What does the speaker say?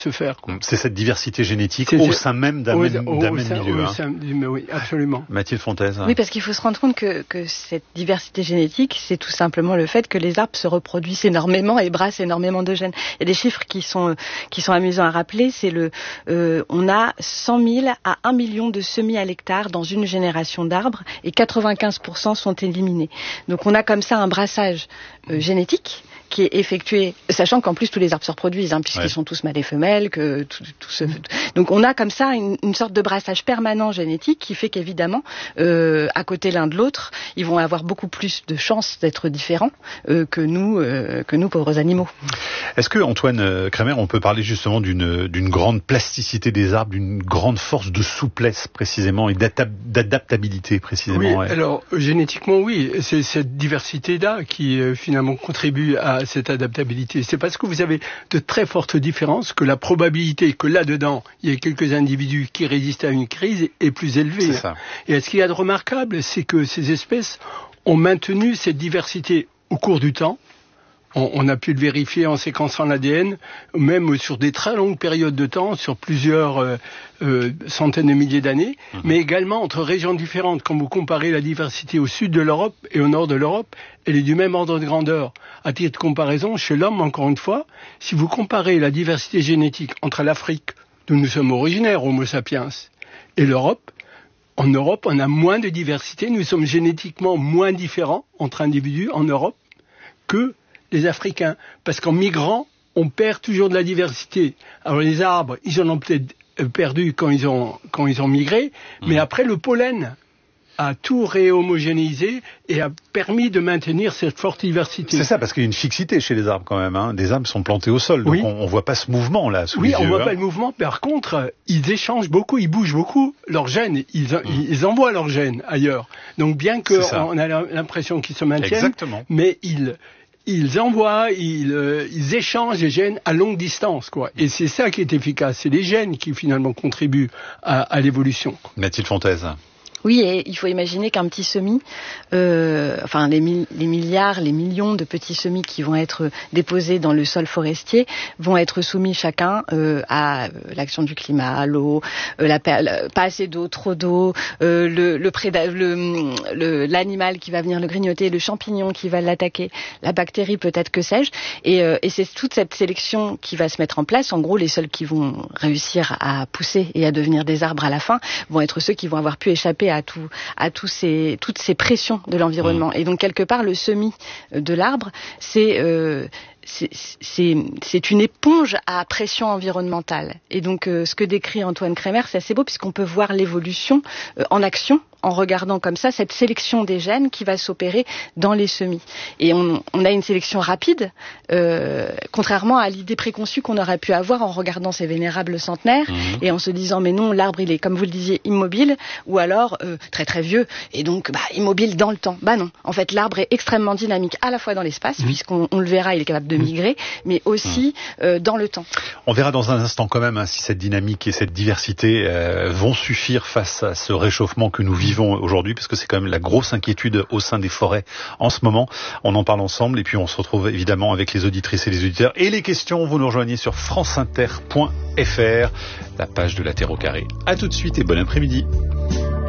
se faire. C'est cette diversité génétique au sein même d'un même milieu. Oui, absolument. Mathilde Fontaise. Oui, parce qu'il faut se rendre compte que cette diversité génétique, c'est tout simplement le fait que les arbres se reproduisent énormément et brassent énormément de gènes. Il y a des chiffres qui sont amusants à rappeler. C'est on a 100 000 à 1 million de semis à l'hectare dans une génération d'arbres et 95% sont éliminés. Donc on a comme ça un brassage génétique qui est effectué, sachant qu'en plus tous les arbres se reproduisent, puisqu'ils sont tous mâles et femelles, donc on a comme ça une sorte de brassage permanent génétique qui fait qu'évidemment, à côté l'un de l'autre, ils vont avoir beaucoup plus de chances d'être différents que nous pauvres animaux. Est-ce que, Antoine Kremer, on peut parler justement d'une grande plasticité des arbres, d'une grande force de souplesse précisément et d'adaptabilité précisément? Oui, alors génétiquement oui, c'est cette diversité-là qui finalement contribue à cette adaptabilité. C'est parce que vous avez de très fortes différences que la probabilité que là-dedans, il y ait quelques individus qui résistent à une crise est plus élevée. C'est ça. Et ce qu'il y a de remarquable, c'est que ces espèces ont maintenu cette diversité au cours du temps. On a pu le vérifier en séquençant l'ADN, même sur des très longues périodes de temps, sur plusieurs centaines de milliers d'années, mais également entre régions différentes. Quand vous comparez la diversité au sud de l'Europe et au nord de l'Europe, elle est du même ordre de grandeur. À titre de comparaison, chez l'homme, encore une fois, si vous comparez la diversité génétique entre l'Afrique, d'où nous sommes originaires, Homo sapiens, et l'Europe, en Europe, on a moins de diversité. Nous sommes génétiquement moins différents entre individus en Europe que les Africains, parce qu'en migrant, on perd toujours de la diversité. Alors les arbres, ils en ont peut-être perdu quand ils ont migré, mais après le pollen a tout réhomogénéisé et a permis de maintenir cette forte diversité. C'est ça, parce qu'il y a une fixité chez les arbres quand même. Des arbres sont plantés au sol, donc on voit pas ce mouvement là sous les yeux. Oui, on voit pas le mouvement. Par contre, ils échangent beaucoup, ils bougent beaucoup. Leurs gènes, ils envoient leurs gènes ailleurs. Donc bien qu'on a l'impression qu'ils se maintiennent, mais ils envoient, ils échangent les gènes à longue distance, quoi. Et c'est ça qui est efficace. C'est les gènes qui finalement contribuent à l'évolution. Mathilde Fontaise. Oui, et il faut imaginer qu'un petit semis, les milliards, les millions de petits semis qui vont être déposés dans le sol forestier vont être soumis chacun à l'action du climat, à l'eau, pas assez d'eau, trop d'eau, l'animal qui va venir le grignoter, le champignon qui va l'attaquer, la bactérie peut-être, que sais-je. Et c'est toute cette sélection qui va se mettre en place. En gros, les seuls qui vont réussir à pousser et à devenir des arbres à la fin vont être ceux qui vont avoir pu échapper à toutes ces pressions de l'environnement. Et donc quelque part le semis de l'arbre, c'est une éponge à pression environnementale. Et donc ce que décrit Antoine Kremer, c'est assez beau puisqu'on peut voir l'évolution en action en regardant comme ça cette sélection des gènes qui va s'opérer dans les semis. Et on a une sélection rapide, contrairement à l'idée préconçue qu'on aurait pu avoir en regardant ces vénérables centenaires et en se disant mais non, l'arbre il est, comme vous le disiez, immobile, ou alors très très vieux et donc immobile dans le temps. Non, en fait l'arbre est extrêmement dynamique à la fois dans l'espace, puisqu'on le verra, il est capable de migrer, mais aussi dans le temps. On verra dans un instant quand même si cette dynamique et cette diversité vont suffire face à ce réchauffement que nous vivons aujourd'hui, parce que c'est quand même la grosse inquiétude au sein des forêts en ce moment. On en parle ensemble et puis on se retrouve évidemment avec les auditrices et les auditeurs. Et les questions, vous nous rejoignez sur franceinter.fr, la page de la Terre au carré. À tout de suite et bon après-midi.